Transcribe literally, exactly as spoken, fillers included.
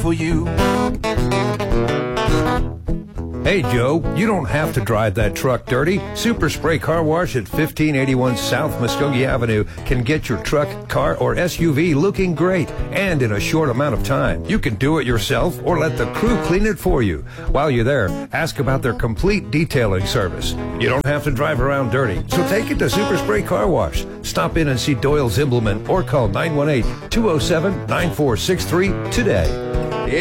for you. Hey, Joe, you don't have to drive that truck dirty. Super Spray Car Wash at fifteen eighty-one South Muskogee Avenue can get your truck, car, or S U V looking great and in a short amount of time. You can do it yourself or let the crew clean it for you. While you're there, ask about their complete detailing service. You don't have to drive around dirty, so take it to Super Spray Car Wash. Stop in and see Doyle Zimbelman or call nine one eight, two oh seven, nine four six three today.